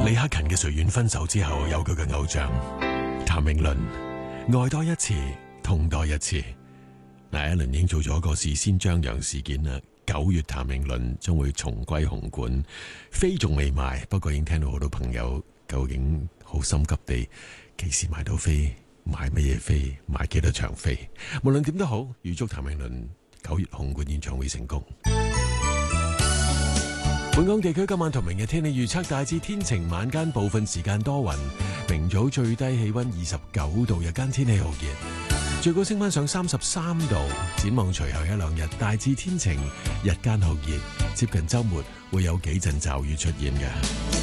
李克勤嘅誰願分手之後，有佢嘅偶像譚詠麟，愛多一次，痛多一次。嗱，一輪已經做咗一個事先張揚事件啦。9月譚詠麟將會重歸紅館，飛仲未賣，不過已經聽到好多朋友究竟好心急地幾時買到飛，買乜嘢飛，買幾多場飛。無論點都好，預祝譚詠麟9月紅館演唱會成功。本港地區今晚同明日天氣預測大致天晴，晚間部分時間多雲，明早最低氣溫29度，日間天氣酷熱，最高升翻上33度。展望隨後一兩日大致天晴，日間酷熱，接近週末會有幾陣驟雨出現嘅。